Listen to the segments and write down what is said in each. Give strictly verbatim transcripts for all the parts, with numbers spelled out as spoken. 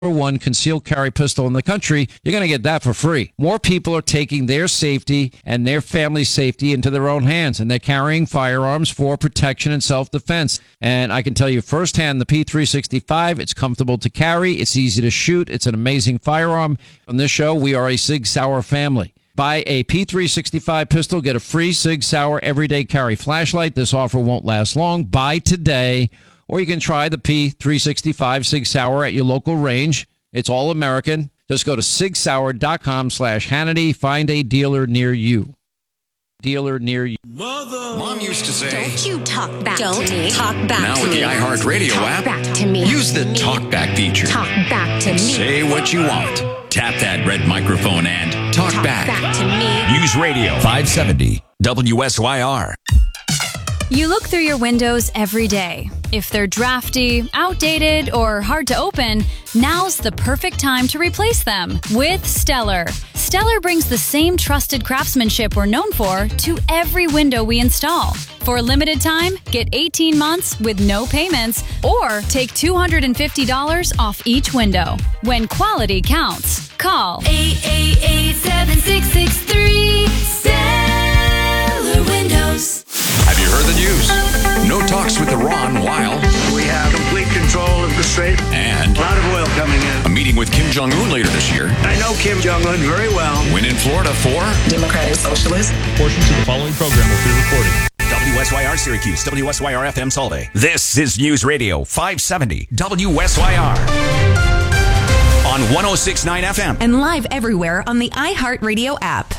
one concealed carry pistol in the country, you're going to get that for free. More people are taking their safety and their family's safety into their own hands, and they're carrying firearms for protection and self-defense. And I can tell you firsthand, the P three sixty-five, it's comfortable to carry, it's easy to shoot, it's an amazing firearm. On this show, we are a Sig Sauer family. Buy a P three sixty-five pistol, get a free Sig Sauer everyday carry flashlight. This offer won't last long. Buy today. Or you can try the P three sixty-five Sig Sauer at your local range. It's all American. Just go to sig sauer dot com slash Hannity. Find a dealer near you. Dealer near you. Mother. Mom used to say, don't you talk back don't to me. Talk back now to with me. The iHeartRadio talk app, back to me. Use the talk back feature. Talk back to me. Say what you want. Tap that red microphone and talk, talk back. back to me. Use radio five seventy W S Y R. You look through your windows every day. If they're drafty, outdated, or hard to open, now's the perfect time to replace them with Stellar. Stellar brings the same trusted craftsmanship we're known for to every window we install. For a limited time, get eighteen months with no payments or take two hundred fifty dollars off each window. When quality counts, call eight eight eight, seven six six three, Stellar Windows. Have you heard the news? No talks with Iran while we have complete control of the strait. And a lot of oil coming in. A meeting with Kim Jong-un later this year. I know Kim Jong-un very well. When in Florida for Democratic Socialist. Portions of the following program will be recorded. W S Y R Syracuse, W S Y R F M Solvay. This is News Radio five seventy W S Y R. On one oh six point nine F M. And live everywhere on the iHeartRadio app.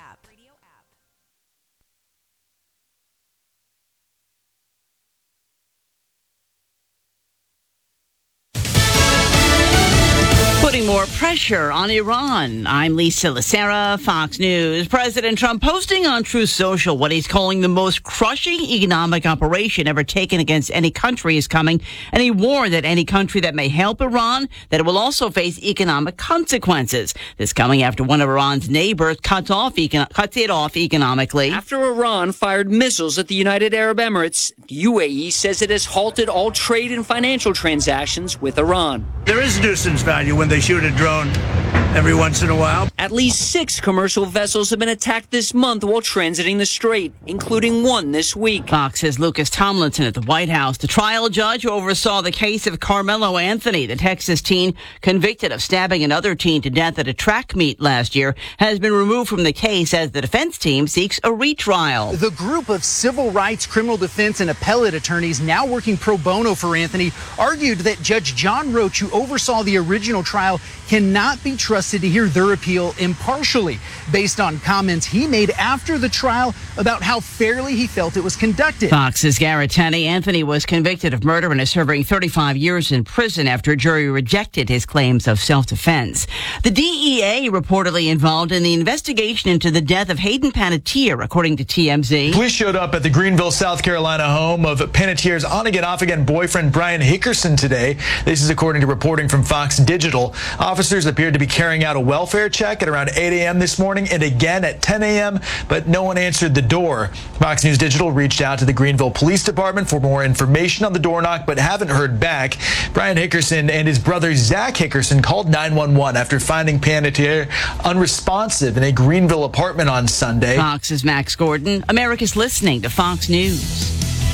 Putting more pressure on Iran. I'm Lisa Lacera, Fox News. President Trump posting on Truth Social what he's calling the most crushing economic operation ever taken against any country is coming. And he warned that any country that may help Iran, that it will also face economic consequences. This coming after one of Iran's neighbors cuts off econ- cuts it off economically. After Iran fired missiles at the United Arab Emirates, the U A E says it has halted all trade and financial transactions with Iran. There is nuisance value when they shoot a drone every once in a while. At least six commercial vessels have been attacked this month while transiting the strait, including one this week. Fox says Lucas Tomlinson at the White House, the trial judge who oversaw the case of Carmelo Anthony, the Texas teen convicted of stabbing another teen to death at a track meet last year, has been removed from the case as the defense team seeks a retrial. The group of civil rights, criminal defense, and appellate attorneys now working pro bono for Anthony argued that Judge John Roach, who oversaw the original trial, cannot be trusted to hear their appeal impartially based on comments he made after the trial about how fairly he felt it was conducted. Fox's Garrett Tenney. Anthony was convicted of murder and is serving thirty-five years in prison after a jury rejected his claims of self-defense. The D E A reportedly involved in the investigation into the death of Hayden Panettiere, according to T M Z. Police showed up at the Greenville, South Carolina home of Panettiere's on-again, off-again boyfriend Brian Hickerson today. This is according to reporting from Fox Digital. Officers appeared to be carrying out a welfare check at around eight a.m. this morning and again at ten a.m., but no one answered the door. Fox News Digital reached out to the Greenville Police Department for more information on the door knock, but haven't heard back. Brian Hickerson and his brother Zach Hickerson called nine one one after finding Panettiere unresponsive in a Greenville apartment on Sunday. Fox's Max Gordon. America's listening to Fox News.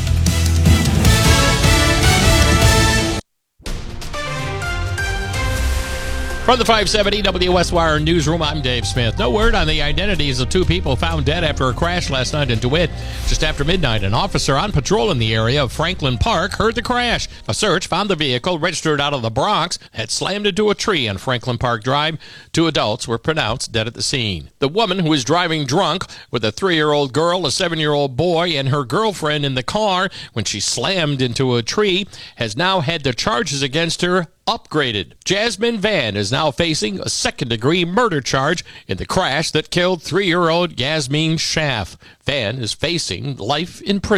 From the five seventy W S Y R newsroom, I'm Dave Smith. No word on the identities of two people found dead after a crash last night in DeWitt. Just after midnight, an officer on patrol in the area of Franklin Park heard the crash. A search found the vehicle, registered out of the Bronx, had slammed into a tree on Franklin Park Drive. Two adults were pronounced dead at the scene. The woman, who was driving drunk with a three-year-old girl, a seven-year-old boy, and her girlfriend in the car when she slammed into a tree, has now had the charges against her upgraded. Jasmine Van is now facing a second-degree murder charge in the crash that killed three-year-old Yasmin Schaff. Van is facing life in prison.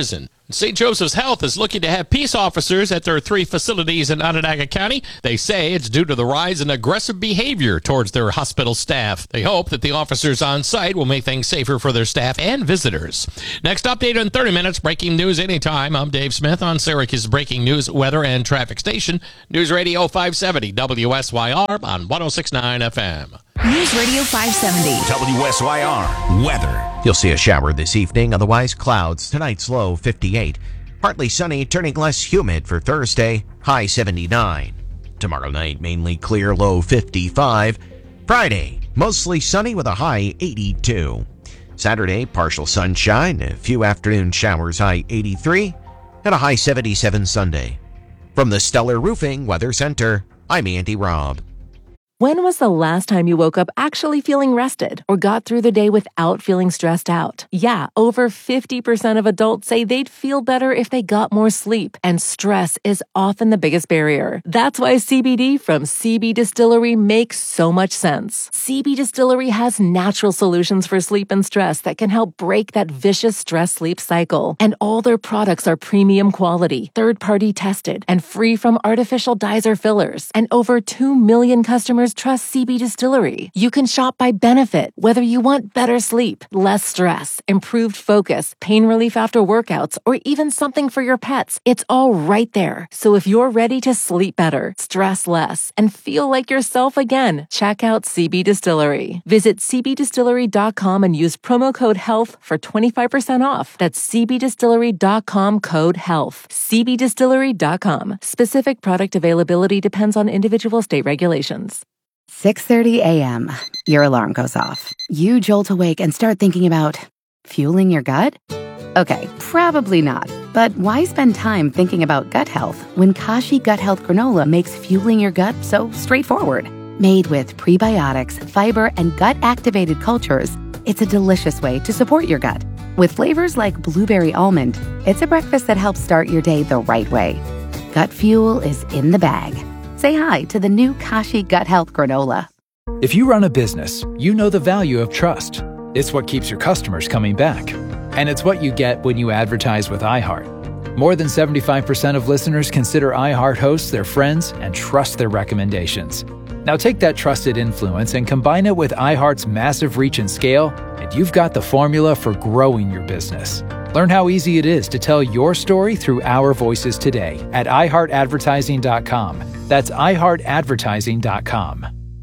Saint Joseph's Health is looking to have peace officers at their three facilities in Onondaga County. They say it's due to the rise in aggressive behavior towards their hospital staff. They hope that the officers on site will make things safer for their staff and visitors. Next update in thirty minutes. Breaking news anytime. I'm Dave Smith on Syracuse's breaking news, weather, and traffic station. News Radio five seventy W S Y R on one oh six point nine F M. News Radio five seventy. W S Y R weather. You'll see a shower this evening, otherwise clouds. Tonight's low fifty-eight. Partly sunny, turning less humid for Thursday, high seventy-nine. Tomorrow night, mainly clear, low fifty-five. Friday, mostly sunny with a high eighty-two. Saturday, partial sunshine, a few afternoon showers, high eighty-three, and a high seventy-seven Sunday. From the Stellar Roofing Weather Center, I'm Andy Robb. When was the last time you woke up actually feeling rested or got through the day without feeling stressed out? Yeah, over fifty percent of adults say they'd feel better if they got more sleep, and stress is often the biggest barrier. That's why C B D from C B Distillery makes so much sense. C B Distillery has natural solutions for sleep and stress that can help break that vicious stress-sleep cycle. And all their products are premium quality, third-party tested, and free from artificial dyes or fillers. And over two million customers trust C B Distillery. You can shop by benefit, whether you want better sleep, less stress, improved focus, pain relief after workouts, or even something for your pets. It's all right there. So if you're ready to sleep better, stress less, and feel like yourself again, check out C B Distillery. Visit c b distillery dot com and use promo code HEALTH for twenty-five percent off. That's c b distillery dot com code HEALTH. c b distillery dot com. Specific product availability depends on individual state regulations. six thirty a.m. Your alarm goes off. You jolt awake and start thinking about fueling your gut? Okay, probably not. But why spend time thinking about gut health when Kashi Gut Health Granola makes fueling your gut so straightforward? Made with prebiotics, fiber, and gut-activated cultures, it's a delicious way to support your gut. With flavors like blueberry almond, it's a breakfast that helps start your day the right way. Gut fuel is in the bag. Say hi to the new Kashi Gut Health Granola. If you run a business, you know the value of trust. It's what keeps your customers coming back. And it's what you get when you advertise with iHeart. More than seventy-five percent of listeners consider iHeart hosts their friends and trust their recommendations. Now take that trusted influence and combine it with iHeart's massive reach and scale, and you've got the formula for growing your business. Learn how easy it is to tell your story through our voices today at i heart advertising dot com. That's i heart advertising dot com.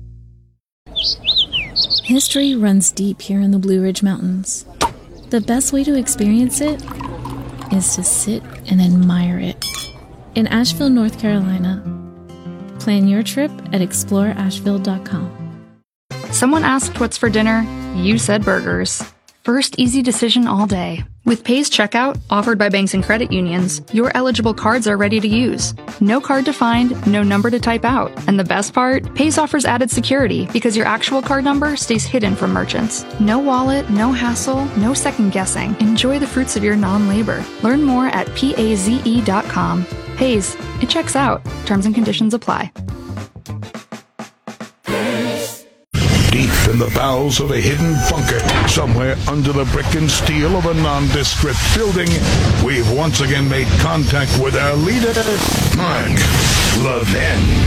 History runs deep here in the Blue Ridge Mountains. The best way to experience it is to sit and admire it. In Asheville, North Carolina. Plan your trip at explore asheville dot com. Someone asked what's for dinner. You said burgers. First easy decision all day. With Pay's checkout, offered by banks and credit unions, your eligible cards are ready to use. No card to find, no number to type out. And the best part? Pay's offers added security because your actual card number stays hidden from merchants. No wallet, no hassle, no second guessing. Enjoy the fruits of your non-labor. Learn more at paze dot com. Pay's, it checks out. Terms and conditions apply. Deep in the bowels of a hidden bunker, somewhere under the brick and steel of a nondescript building, we've once again made contact with our leader, Mark Levin.